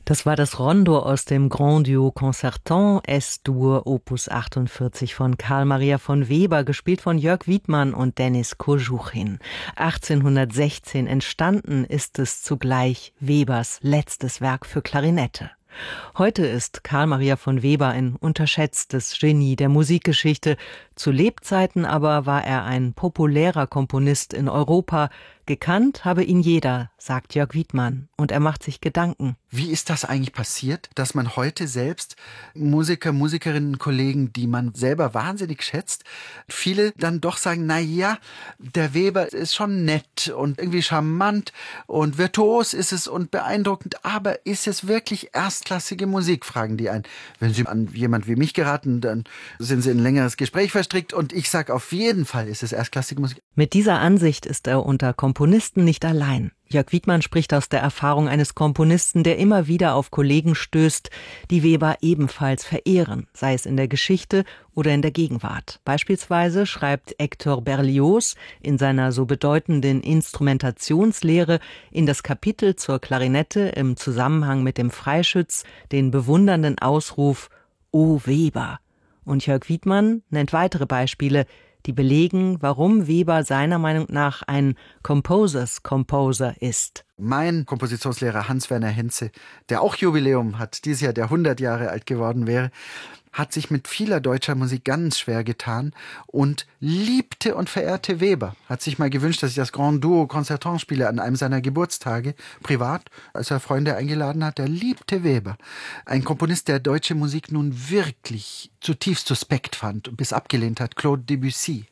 Das war das Rondo aus dem Grand Duo Concertant S-Dur Opus 48 von Carl Maria von Weber, gespielt von Jörg Wiedmann und Denis Kožuchin. 1816 entstanden ist es zugleich Webers letztes Werk für Klarinette. Heute ist Carl Maria von Weber ein unterschätztes Genie der Musikgeschichte. Zu Lebzeiten aber war er ein populärer Komponist in Europa. Gekannt habe ihn jeder, sagt Jörg Wiedmann, und er macht sich Gedanken. Wie ist das eigentlich passiert, dass man heute selbst Musiker, Musikerinnen, Kollegen, die man selber wahnsinnig schätzt, viele dann doch sagen, na ja, der Weber ist schon nett und irgendwie charmant und virtuos ist es und beeindruckend, aber ist es wirklich erstklassige Musik, fragen die ein. Wenn Sie an jemand wie mich geraten, dann sind Sie in ein längeres Gespräch verstrickt und ich sage, auf jeden Fall ist es erstklassige Musik. Mit dieser Ansicht ist er unter Komponisten nicht allein. Jörg Wiedmann spricht aus der Erfahrung eines Komponisten, der immer wieder auf Kollegen stößt, die Weber ebenfalls verehren, sei es in der Geschichte oder in der Gegenwart. Beispielsweise schreibt Hector Berlioz in seiner so bedeutenden Instrumentationslehre in das Kapitel zur Klarinette im Zusammenhang mit dem Freischütz den bewundernden Ausruf »O Weber«. Und Jörg Wiedmann nennt weitere Beispiele, die belegen, warum Weber seiner Meinung nach ein Composers Composer ist. Mein Kompositionslehrer Hans-Werner Henze, der auch Jubiläum hat, dieses Jahr der 100 Jahre alt geworden wäre, hat sich mit vieler deutscher Musik ganz schwer getan und liebte und verehrte Weber. Hat sich mal gewünscht, dass ich das Grand Duo Concertant spiele an einem seiner Geburtstage, privat, als er Freunde eingeladen hat. Er liebte Weber. Ein Komponist, der deutsche Musik nun wirklich zutiefst suspekt fand und bis abgelehnt hat, Claude Debussy.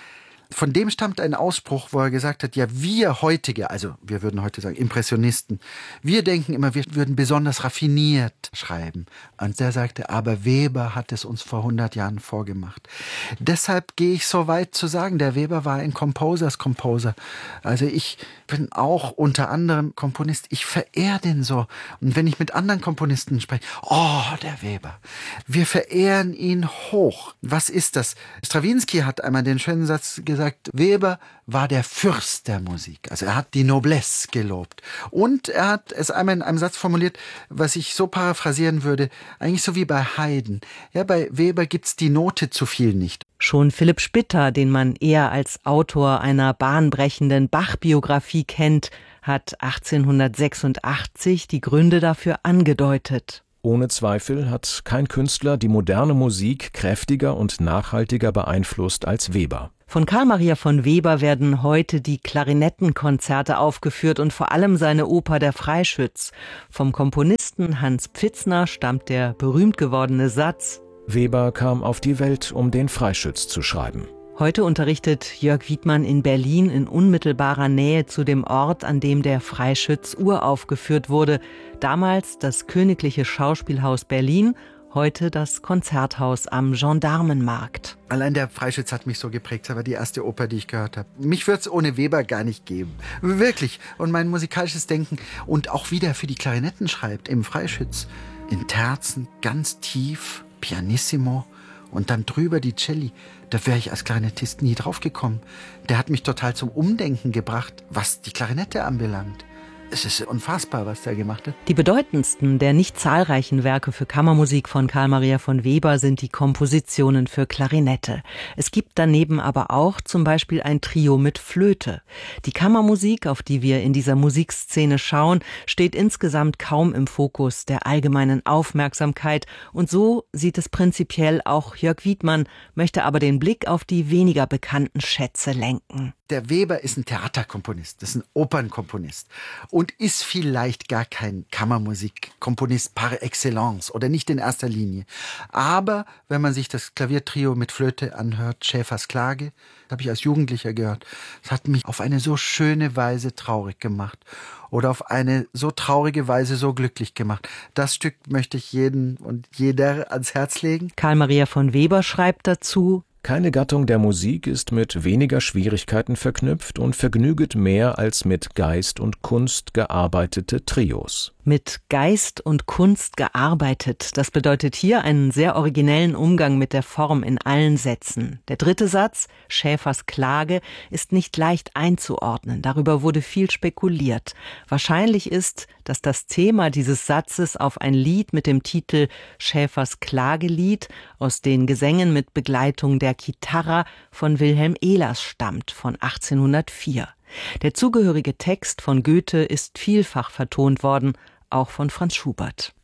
Von dem stammt ein Ausspruch, wo er gesagt hat, ja, wir heutige, also wir würden heute sagen Impressionisten, wir denken immer, wir würden besonders raffiniert schreiben. Und der sagte, aber Weber hat es uns vor 100 Jahren vorgemacht. Deshalb gehe ich so weit zu sagen, der Weber war ein Composers Composer. Also ich bin auch unter anderem Komponist, ich verehre den so. Und wenn ich mit anderen Komponisten spreche, oh, der Weber, wir verehren ihn hoch. Was ist das? Strawinsky hat einmal den schönen Satz gesagt, Weber war der Fürst der Musik. Also er hat die Noblesse gelobt. Und er hat es einmal in einem Satz formuliert, was ich so paraphrasieren würde, eigentlich so wie bei Haydn. Ja, bei Weber gibt's die Note zu viel nicht. Schon Philipp Spitta, den man eher als Autor einer bahnbrechenden Bach-Biografie kennt, hat 1886 die Gründe dafür angedeutet. Ohne Zweifel hat kein Künstler die moderne Musik kräftiger und nachhaltiger beeinflusst als Weber. Von Carl Maria von Weber werden heute die Klarinettenkonzerte aufgeführt und vor allem seine Oper Der Freischütz. Vom Komponisten Hans Pfitzner stammt der berühmt gewordene Satz: Weber kam auf die Welt, um den Freischütz zu schreiben. Heute unterrichtet Jörg Wiedmann in Berlin in unmittelbarer Nähe zu dem Ort, an dem der Freischütz uraufgeführt wurde. Damals das Königliche Schauspielhaus Berlin, heute das Konzerthaus am Gendarmenmarkt. Allein der Freischütz hat mich so geprägt. Das war die erste Oper, die ich gehört habe. Mich würde es ohne Weber gar nicht geben. Wirklich. Und mein musikalisches Denken und auch wie der für die Klarinetten schreibt im Freischütz. In Terzen, ganz tief, pianissimo und dann drüber die Celli. Da wäre ich als Klarinettist nie drauf gekommen. Der hat mich total zum Umdenken gebracht, was die Klarinette anbelangt. Es ist unfassbar, was der gemacht hat. Die bedeutendsten der nicht zahlreichen Werke für Kammermusik von Carl Maria von Weber sind die Kompositionen für Klarinette. Es gibt daneben aber auch zum Beispiel ein Trio mit Flöte. Die Kammermusik, auf die wir in dieser Musikszene schauen, steht insgesamt kaum im Fokus der allgemeinen Aufmerksamkeit. Und so sieht es prinzipiell auch Jörg Wiedmann, möchte aber den Blick auf die weniger bekannten Schätze lenken. Der Weber ist ein Theaterkomponist, das ist ein Opernkomponist und ist vielleicht gar kein Kammermusikkomponist par excellence oder nicht in erster Linie. Aber wenn man sich das Klaviertrio mit Flöte anhört, Schäfers Klage, das habe ich als Jugendlicher gehört, das hat mich auf eine so schöne Weise traurig gemacht oder auf eine so traurige Weise so glücklich gemacht. Das Stück möchte ich jeden und jeder ans Herz legen. Carl Maria von Weber schreibt dazu: Keine Gattung der Musik ist mit weniger Schwierigkeiten verknüpft und vergnüget mehr als mit Geist und Kunst gearbeitete Trios. Mit Geist und Kunst gearbeitet. Das bedeutet hier einen sehr originellen Umgang mit der Form in allen Sätzen. Der dritte Satz, Schäfers Klage, ist nicht leicht einzuordnen. Darüber wurde viel spekuliert. Wahrscheinlich ist, dass das Thema dieses Satzes auf ein Lied mit dem Titel Schäfers Klagelied aus den Gesängen mit Begleitung der Chitarra von Wilhelm Ehlers stammt, von 1804. Der zugehörige Text von Goethe ist vielfach vertont worden, auch von Franz Schubert.